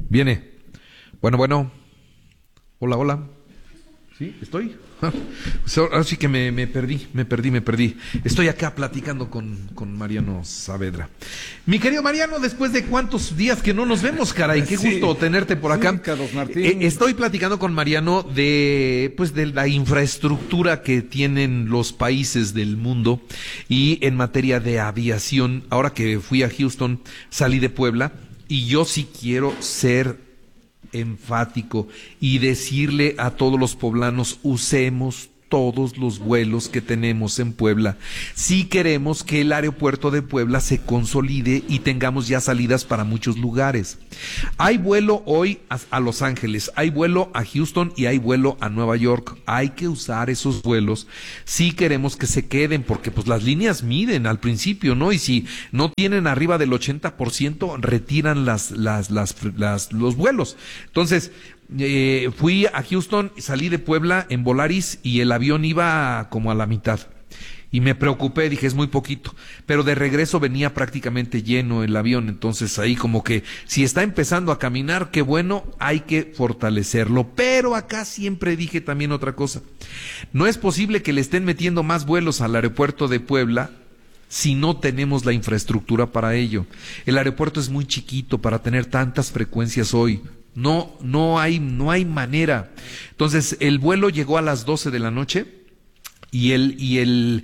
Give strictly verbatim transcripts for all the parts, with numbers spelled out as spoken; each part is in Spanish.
Viene. Bueno, bueno. Hola, hola. ¿Sí? ¿Estoy? Ahora sí que me, me perdí, me perdí, me perdí. Estoy acá platicando con, con Mariano Saavedra. Mi querido Mariano, después de cuántos días que no nos vemos, caray, qué Sí, gusto tenerte por acá. sí, Carlos Martín. Eh, estoy platicando con Mariano de, pues, de la infraestructura que tienen los países del mundo y en materia de aviación. Ahora que fui a Houston, salí de Puebla y yo sí quiero ser enfático y decirle a todos los poblanos: usemos todos los vuelos que tenemos en Puebla si queremos que el aeropuerto de Puebla se consolide y tengamos ya salidas para muchos lugares. Hay vuelo hoy a, a Los Ángeles, hay vuelo a Houston y hay vuelo a Nueva York. Hay que usar esos vuelos si queremos que se queden, porque pues las líneas miden al principio, ¿no? Y si no tienen arriba del ochenta por ciento, retiran las, las, las, las, los vuelos. Entonces, Eh, fui a Houston, salí de Puebla en Volaris y el avión iba como a la mitad. Y me preocupé, dije, es muy poquito. Pero de regreso venía prácticamente lleno el avión. Entonces ahí como que, si está empezando a caminar, qué bueno, hay que fortalecerlo. Pero acá siempre dije también otra cosa. No es posible que le estén metiendo más vuelos al aeropuerto de Puebla si no tenemos la infraestructura para ello. El aeropuerto es muy chiquito para tener tantas frecuencias hoy. No, no hay, no hay manera. Entonces, el vuelo llegó a las doce de la noche y el, y el,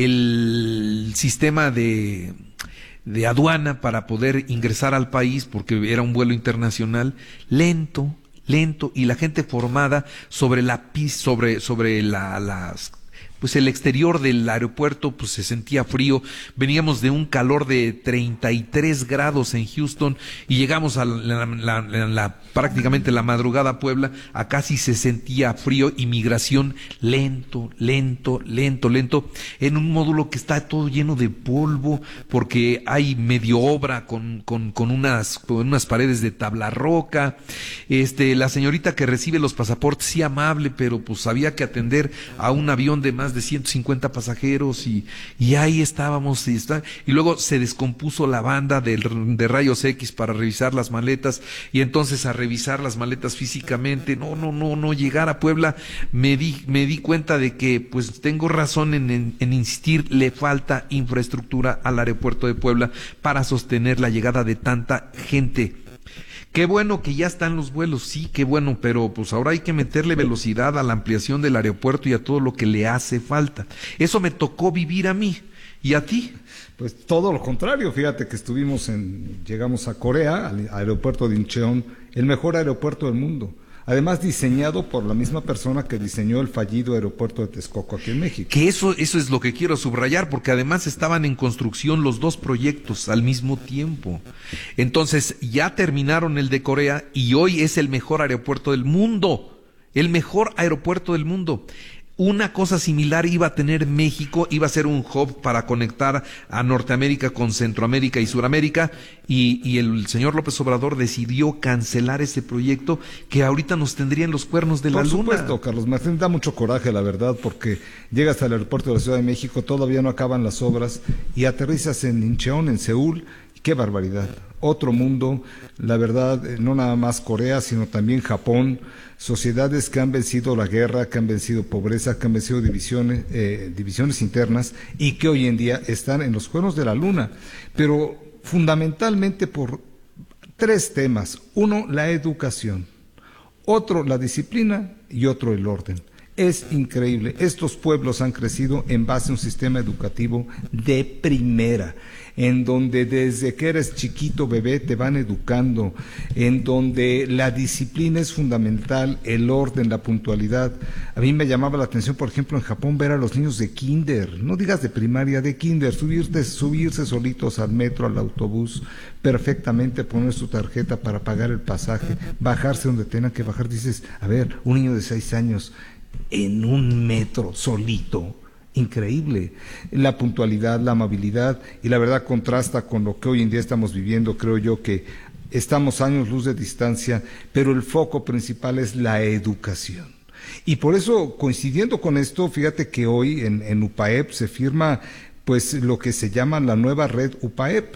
el sistema de, de aduana para poder ingresar al país, porque era un vuelo internacional, lento, lento, y la gente formada sobre la sobre, sobre la, las pues el exterior del aeropuerto pues se sentía frío. Veníamos de un calor de treinta y tres grados en Houston y llegamos a la, la, la, la prácticamente la madrugada a Puebla, acá sí se sentía frío y migración lento, lento, lento, lento, en un módulo que está todo lleno de polvo porque hay medio obra con, con, con unas, con unas paredes de tabla roca. Este, la señorita que recibe los pasaportes, sí amable, pero pues había que atender a un avión de más de ciento cincuenta pasajeros y, y ahí estábamos y, está, y luego se descompuso la banda de, de rayos X para revisar las maletas y entonces a revisar las maletas físicamente, no, no, no, no, llegar a Puebla me di, me di cuenta de que pues tengo razón en, en, en insistir, le falta infraestructura al aeropuerto de Puebla para sostener la llegada de tanta gente. Qué bueno que ya están los vuelos, sí, qué bueno, pero pues ahora hay que meterle velocidad a la ampliación del aeropuerto y a todo lo que le hace falta. Eso me tocó vivir a mí. ¿Y a ti? Pues todo lo contrario, fíjate que estuvimos en, llegamos a Corea, al aeropuerto de Incheon, el mejor aeropuerto del mundo. Además diseñado por la misma persona que diseñó el fallido aeropuerto de Texcoco aquí en México. Que eso, eso es lo que quiero subrayar, porque además estaban en construcción los dos proyectos al mismo tiempo. Entonces ya terminaron el de Corea y hoy es el mejor aeropuerto del mundo, el mejor aeropuerto del mundo. Una cosa similar iba a tener México, iba a ser un hub para conectar a Norteamérica con Centroamérica y Suramérica, y, y el señor López Obrador decidió cancelar ese proyecto que ahorita nos tendría en los cuernos de la luna. Por supuesto, Carlos Martín, da mucho coraje, la verdad, porque llegas al aeropuerto de la Ciudad de México, todavía no acaban las obras, y aterrizas en Incheon, en Seúl. ¡Qué barbaridad! Otro mundo, la verdad, no nada más Corea, sino también Japón, sociedades que han vencido la guerra, que han vencido pobreza, que han vencido divisiones, eh, divisiones internas y que hoy en día están en los cuernos de la luna, pero fundamentalmente por tres temas. Uno, la educación; otro, la disciplina; y otro, el orden. Es increíble, estos pueblos han crecido en base a un sistema educativo de primera, en donde desde que eres chiquito bebé te van educando, en donde la disciplina es fundamental, el orden, la puntualidad. A mí me llamaba la atención, por ejemplo, en Japón ver a los niños de kinder, no digas de primaria, de kinder, subirte, subirse solitos al metro, al autobús, perfectamente poner su tarjeta para pagar el pasaje, bajarse donde tengan que bajar. Dices, a ver, un niño de seis años en un metro solito, increíble. La puntualidad, la amabilidad, y la verdad contrasta con lo que hoy en día estamos viviendo. Creo yo que estamos años luz de distancia, pero el foco principal es la educación. Y por eso, coincidiendo con esto, fíjate que hoy en, en U P A E P se firma pues lo que se llama la nueva red U P A E P,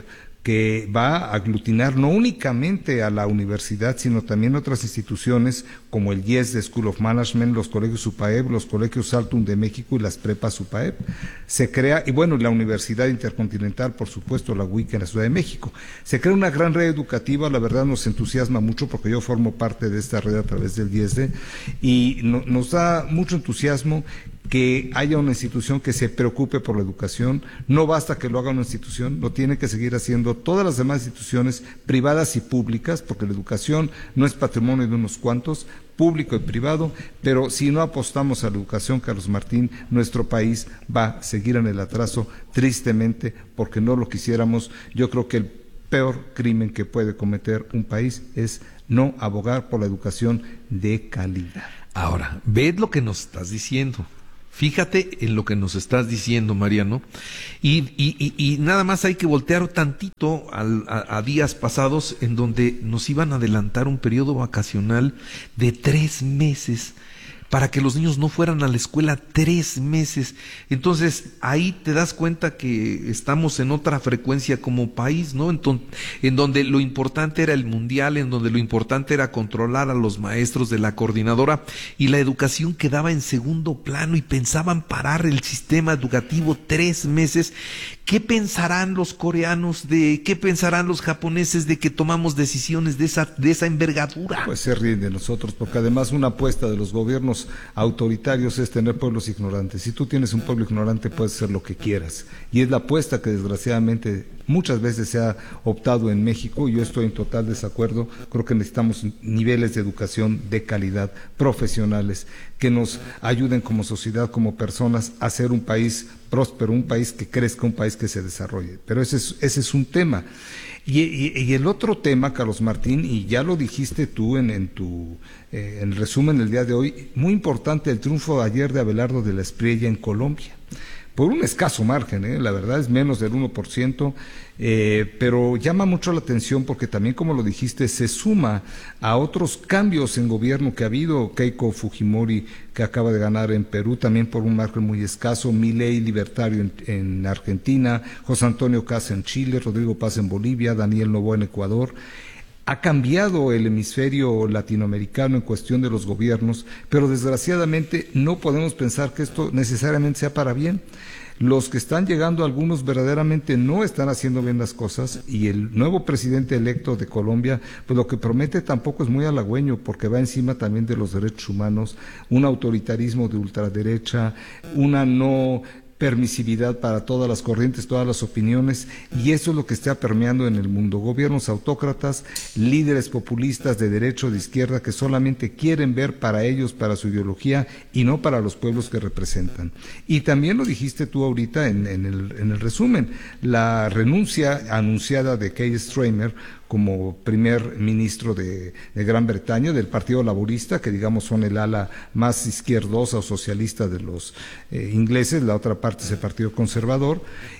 que va a aglutinar no únicamente a la universidad, sino también otras instituciones como el I E S de School of Management, los colegios UPAEP, los colegios Altum de México y las prepas UPAEP. Se crea, y bueno, la Universidad Intercontinental, por supuesto, la U I C en la Ciudad de México. Se crea una gran red educativa, la verdad nos entusiasma mucho porque yo formo parte de esta red a través del I E S D y no, nos da mucho entusiasmo que haya una institución que se preocupe por la educación. No basta que lo haga una institución, lo tiene que seguir haciendo todas las demás instituciones privadas y públicas, porque la educación no es patrimonio de unos cuantos, público y privado, pero si no apostamos a la educación, Carlos Martín, nuestro país va a seguir en el atraso, tristemente, porque no lo quisiéramos. Yo creo que el peor crimen que puede cometer un país es no abogar por la educación de calidad. Ahora, ved lo que nos estás diciendo. Fíjate en lo que nos estás diciendo, Mariano, y, y, y, y nada más hay que voltear tantito al, a, a días pasados en donde nos iban a adelantar un periodo vacacional de tres meses para que los niños no fueran a la escuela tres meses. Entonces, ahí te das cuenta que estamos en otra frecuencia como país, ¿no? Entonces, en donde lo importante era el mundial, en donde lo importante era controlar a los maestros de la coordinadora y la educación quedaba en segundo plano y pensaban parar el sistema educativo tres meses. ¿Qué pensarán los coreanos de, qué pensarán los japoneses de que tomamos decisiones de esa, de esa envergadura? Pues se ríen de nosotros, porque además una apuesta de los gobiernos autoritarios es tener pueblos ignorantes. Si tú tienes un pueblo ignorante, puedes hacer lo que quieras. Y es la apuesta que desgraciadamente muchas veces se ha optado en México, y yo estoy en total desacuerdo. Creo que necesitamos niveles de educación de calidad, profesionales, que nos ayuden como sociedad, como personas, a ser un país próspero, un país que crezca, un país que se desarrolle. Pero ese es, ese es un tema. Y, y, y el otro tema, Carlos Martín, y ya lo dijiste tú en, en tu eh, en el resumen del día de hoy, muy importante el triunfo de ayer de Abelardo de la Espriella en Colombia. Por un escaso margen, ¿eh? La verdad es menos del uno por ciento, eh, pero llama mucho la atención porque también, como lo dijiste, se suma a otros cambios en gobierno que ha habido. Keiko Fujimori, que acaba de ganar en Perú, también por un margen muy escaso, Milei libertario en, en Argentina, José Antonio Kast en Chile, Rodrigo Paz en Bolivia, Daniel Noboa en Ecuador. Ha cambiado el hemisferio latinoamericano en cuestión de los gobiernos, pero desgraciadamente no podemos pensar que esto necesariamente sea para bien. Los que están llegando, algunos verdaderamente no están haciendo bien las cosas, y el nuevo presidente electo de Colombia, pues lo que promete tampoco es muy halagüeño, porque va encima también de los derechos humanos, un autoritarismo de ultraderecha, una no permisividad para todas las corrientes, todas las opiniones, y eso es lo que está permeando en el mundo. Gobiernos autócratas, líderes populistas de derecha o de izquierda que solamente quieren ver para ellos, para su ideología, y no para los pueblos que representan. Y también lo dijiste tú ahorita en, en, el, en el resumen, la renuncia anunciada de Keir Starmer como primer ministro de, de Gran Bretaña, del Partido Laborista, que digamos son el ala más izquierdosa o socialista de los eh, ingleses, la otra parte es el Partido Conservador,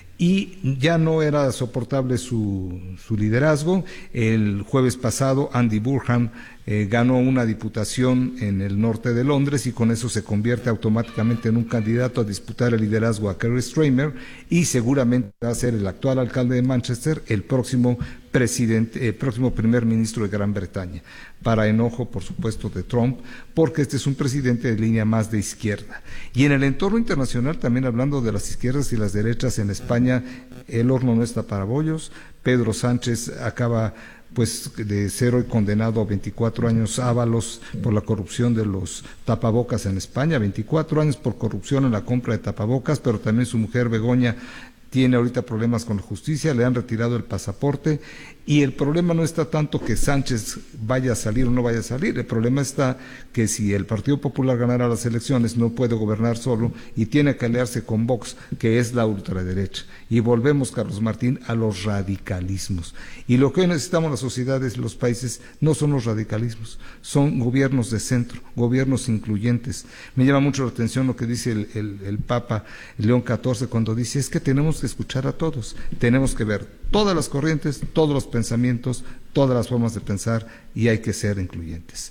y ya no era soportable su, su liderazgo. El jueves pasado Andy Burnham eh, ganó una diputación en el norte de Londres y con eso se convierte automáticamente en un candidato a disputar el liderazgo a Keir Starmer, y seguramente va a ser el actual alcalde de Manchester el próximo presidente, el próximo primer ministro de Gran Bretaña, para enojo, por supuesto, de Trump, porque este es un presidente de línea más de izquierda. Y en el entorno internacional, también hablando de las izquierdas y las derechas en España, el horno no está para bollos. Pedro Sánchez acaba pues de ser hoy condenado a veinticuatro años Ábalos por la corrupción de los tapabocas en España, veinticuatro años por corrupción en la compra de tapabocas, pero también su mujer Begoña tiene ahorita problemas con la justicia, le han retirado el pasaporte, y el problema no está tanto que Sánchez vaya a salir o no vaya a salir, el problema está que si el Partido Popular ganara las elecciones no puede gobernar solo y tiene que aliarse con Vox, que es la ultraderecha. Y volvemos, Carlos Martín, a los radicalismos. Y lo que hoy necesitamos las sociedades, los países, no son los radicalismos, son gobiernos de centro, gobiernos incluyentes. Me llama mucho la atención lo que dice el, el, el Papa León catorce cuando dice, es que tenemos que escuchar a todos, tenemos que ver todas las corrientes, todos los pensamientos, todas las formas de pensar, y hay que ser incluyentes.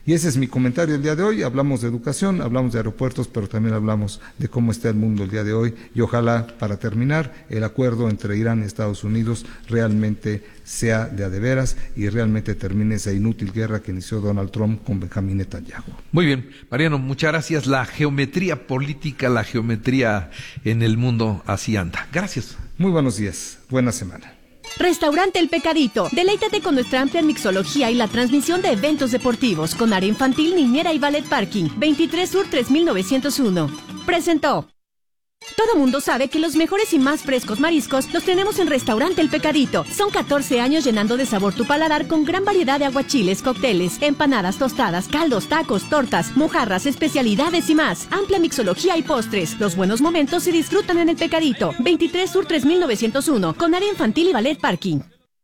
Y ese es mi comentario el día de hoy. Hablamos de educación, hablamos de aeropuertos, pero también hablamos de cómo está el mundo el día de hoy. Y ojalá, para terminar, el acuerdo entre Irán y Estados Unidos realmente sea de a de veras y realmente termine esa inútil guerra que inició Donald Trump con Benjamín Netanyahu. Muy bien, Mariano, muchas gracias. La geometría política, la geometría en el mundo, así anda. Gracias. Muy buenos días, buena semana. Restaurante El Pecadito. Deleítate con nuestra amplia mixología y la transmisión de eventos deportivos con área infantil, niñera y ballet parking. veintitrés Sur tres mil novecientos uno. Presentó. Todo mundo sabe que los mejores y más frescos mariscos los tenemos en Restaurante El Pecadito. Son catorce años llenando de sabor tu paladar con gran variedad de aguachiles, cócteles, empanadas, tostadas, caldos, tacos, tortas, mojarras, especialidades y más. Amplia mixología y postres. Los buenos momentos se disfrutan en El Pecadito. veintitrés Sur tres mil novecientos uno, con área infantil y ballet parking.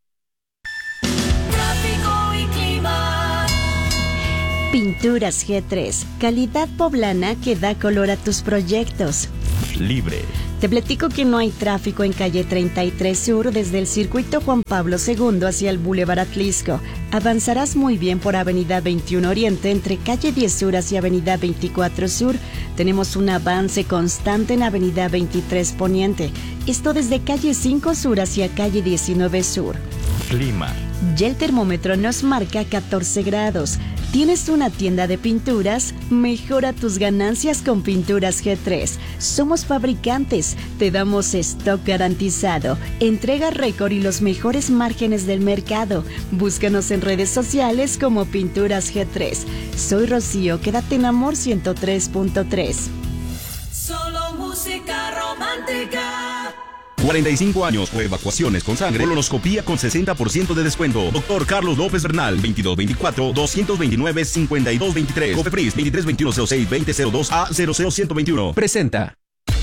Tráfico y clima. Pinturas G tres, calidad poblana que da color a tus proyectos. Libre. Te platico que no hay tráfico en calle treinta y tres Sur desde el circuito Juan Pablo segundo hacia el Boulevard Atlisco. Avanzarás muy bien por avenida veintiuno Oriente entre calle diez Sur hacia avenida veinticuatro Sur. Tenemos un avance constante en avenida veintitrés Poniente. Esto desde calle cinco Sur hacia calle diecinueve Sur. Clima. Ya el termómetro nos marca catorce grados. ¿Tienes una tienda de pinturas? Mejora tus ganancias con Pinturas G tres. Somos fabricantes, te damos stock garantizado, entrega récord y los mejores márgenes del mercado. Búscanos en redes sociales como Pinturas G tres. Soy Rocío, quédate en Amor ciento tres punto tres. Solo música romántica. cuarenta y cinco años o evacuaciones con sangre. Colonoscopía con sesenta por ciento de descuento. Doctor Carlos López Bernal, veintidós veinticuatro, doscientos veintinueve, cincuenta y dos veintitrés. Cofepris, veintitrés veintiuno cero seis veinte cero dos A cero cero ciento veintiuno. Presenta.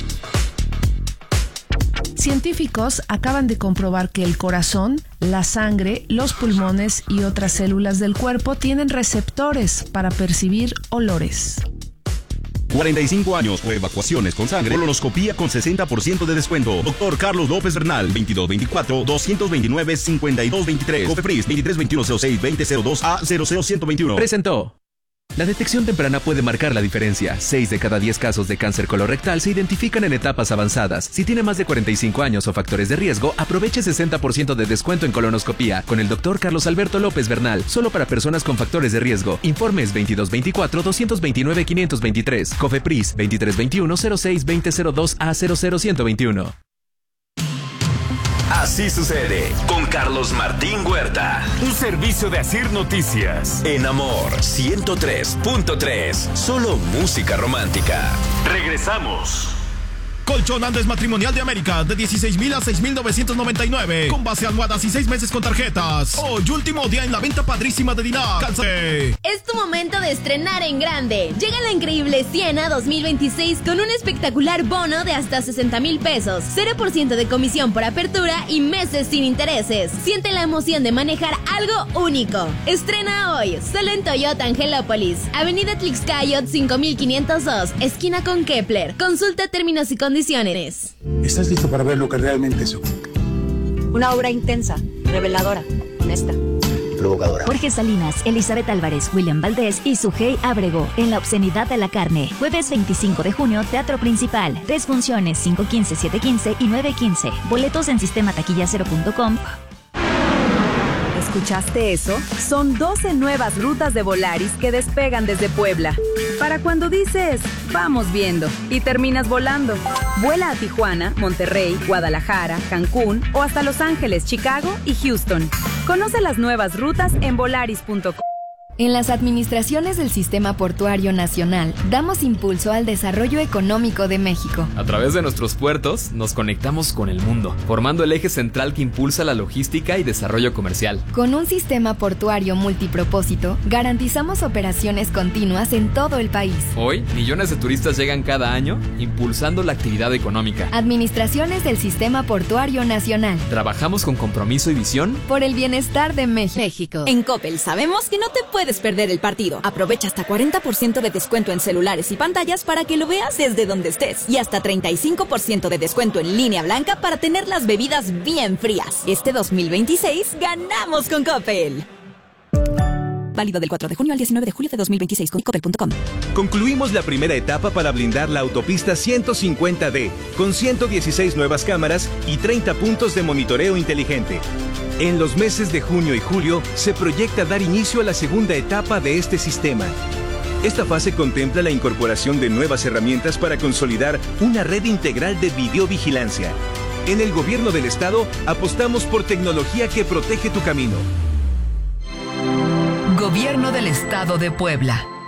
Científicos acaban de comprobar que el corazón, la sangre, los pulmones y otras células del cuerpo tienen receptores para percibir olores. cuarenta y cinco años o evacuaciones con sangre. Colonoscopía con sesenta por ciento de descuento. Doctor Carlos López Bernal, veintidós veinticuatro, doscientos veintinueve, cincuenta y dos veintitrés. Cofepris, veintitrés veintiuno cero seis veinte cero dos A cero cero ciento veintiuno. Presentó. La detección temprana puede marcar la diferencia. seis de cada diez casos de cáncer colorectal se identifican en etapas avanzadas. Si tiene más de cuarenta y cinco años o factores de riesgo, aproveche sesenta por ciento de descuento en colonoscopía con el doctor Carlos Alberto López Bernal, solo para personas con factores de riesgo. Informes veintidós veinticuatro, doscientos veintinueve, quinientos veintitrés. Cofepris, veintitrés veintiuno, cero seis veinte cero dos A cero cero ciento veintiuno. Así sucede con Carlos Martín Huerta. Un servicio de Asir Noticias. En Amor ciento tres punto tres. Solo música romántica. Regresamos. Colchón Andes Matrimonial de América de dieciséis mil a seis mil novecientos noventa y nueve con base almohadas y seis meses con tarjetas. Hoy último día en la venta padrísima de Dinar. Calce. Es tu momento de estrenar en grande. Llega la increíble Siena dos mil veintiséis con un espectacular bono de hasta sesenta mil pesos, cero por ciento de comisión por apertura y meses sin intereses. Siente la emoción de manejar algo único. Estrena hoy, solo en Toyota Angelópolis, Avenida Tlixcayot cinco mil quinientos dos, esquina con Kepler. Consulta términos y condiciones. ¿Estás listo para ver lo que realmente es? Una obra intensa, reveladora, honesta, provocadora. Jorge Salinas, Elizabeth Álvarez, William Valdés y Sujei Ábrego en La obscenidad de la carne. Jueves veinticinco de junio, Teatro Principal. Tres funciones, cinco quince, siete quince y nueve quince. Boletos en sistema taquilla cero punto com. ¿Escuchaste eso? Son doce nuevas rutas de Volaris que despegan desde Puebla. Para cuando dices, vamos viendo, y terminas volando. Vuela a Tijuana, Monterrey, Guadalajara, Cancún o hasta Los Ángeles, Chicago y Houston. Conoce las nuevas rutas en volaris punto com. En las administraciones del Sistema Portuario Nacional, damos impulso al desarrollo económico de México. A través de nuestros puertos, nos conectamos con el mundo, formando el eje central que impulsa la logística y desarrollo comercial. Con un sistema portuario multipropósito, garantizamos operaciones continuas en todo el país. Hoy, millones de turistas llegan cada año, impulsando la actividad económica. Administraciones del Sistema Portuario Nacional. Trabajamos con compromiso y visión por el bienestar de México. México. En Coppel sabemos que no te puedes perder el partido. Aprovecha hasta cuarenta por ciento de descuento en celulares y pantallas para que lo veas desde donde estés. Y hasta treinta y cinco por ciento de descuento en línea blanca para tener las bebidas bien frías. Este dos mil veintiséis ganamos con Coppel. Válido del cuatro de junio al diecinueve de julio de dos mil veintiséis con coppel punto com. Concluimos la primera etapa para blindar la autopista ciento cincuenta D, con ciento dieciséis nuevas cámaras y treinta puntos de monitoreo inteligente. En los meses de junio y julio se proyecta dar inicio a la segunda etapa de este sistema. Esta fase contempla la incorporación de nuevas herramientas para consolidar una red integral de videovigilancia. En el Gobierno del Estado apostamos por tecnología que protege tu camino. Gobierno del Estado de Puebla.